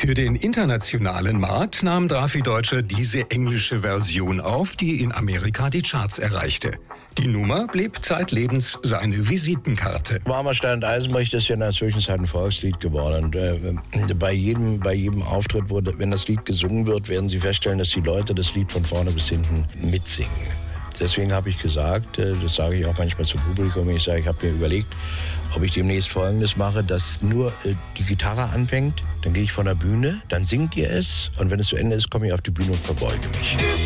Für den internationalen Markt nahm Drafi Deutscher diese englische Version auf, die in Amerika die Charts erreichte. Die Nummer blieb zeitlebens seine Visitenkarte. Warmer Stein und Eisenbrich ist ja in der Zwischenzeit ein Volkslied geworden. Und bei jedem Auftritt, wenn das Lied gesungen wird, werden Sie feststellen, dass die Leute das Lied von vorne bis hinten mitsingen. Deswegen habe ich gesagt, das sage ich auch manchmal zum Publikum, ich habe mir überlegt, ob ich demnächst Folgendes mache, dass nur die Gitarre anfängt, dann gehe ich von der Bühne, dann singt ihr es und wenn es zu Ende ist, komme ich auf die Bühne und verbeuge mich.